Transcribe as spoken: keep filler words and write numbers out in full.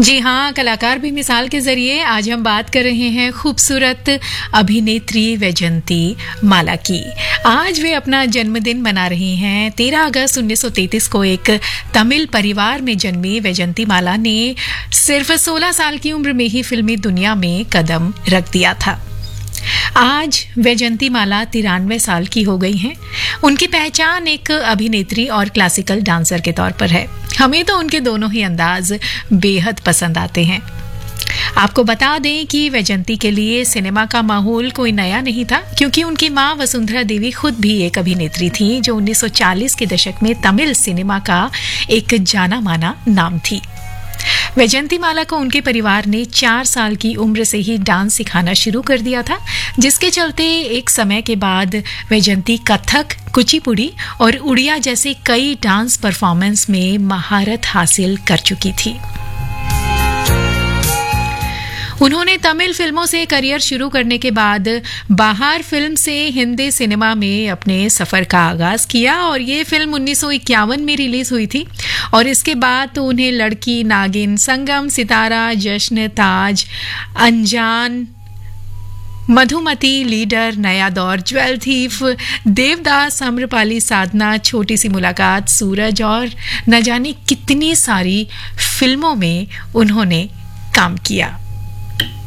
जी हाँ, कलाकार भी मिसाल के जरिए आज हम बात कर रहे हैं खूबसूरत अभिनेत्री वैजयंती माला की। आज वे अपना जन्मदिन मना रही हैं। तेरह अगस्त उन्नीस सौ तैंतीस को एक तमिल परिवार में जन्मी वैजयंती माला ने सिर्फ सोलह साल की उम्र में ही फिल्मी दुनिया में कदम रख दिया था। आज वैजयंती माला तिरानवे साल की हो गई हैं। उनकी पहचान एक अभिनेत्री और क्लासिकल डांसर के तौर पर है। हमें तो उनके दोनों ही अंदाज बेहद पसंद आते हैं। आपको बता दें कि वैजयंती के लिए सिनेमा का माहौल कोई नया नहीं था, क्योंकि उनकी मां वसुंधरा देवी खुद भी एक अभिनेत्री थी जो उन्नीस सौ चालीस के दशक में तमिल सिनेमा का एक जाना माना नाम थी। वैजयंती माला को उनके परिवार ने चार साल की उम्र से ही डांस सिखाना शुरू कर दिया था, जिसके चलते एक समय के बाद वैजयंती कथक, कुचिपुड़ी और उड़िया जैसे कई डांस परफॉर्मेंस में महारत हासिल कर चुकी थी। उन्होंने तमिल फिल्मों से करियर शुरू करने के बाद बाहर फिल्म से हिंदी सिनेमा में अपने सफर का आगाज किया और ये फिल्म उन्नीस सौ इक्यावन में रिलीज हुई थी। और इसके बाद तो उन्हें लड़की, नागिन, संगम, सितारा, जश्न, ताज, अनजान, मधुमती, लीडर, नया दौर, ज्वेल थीफ, देवदास, आम्रपाली, साधना, छोटी सी मुलाकात, सूरज और न जाने कितनी सारी फिल्मों में उन्होंने काम किया।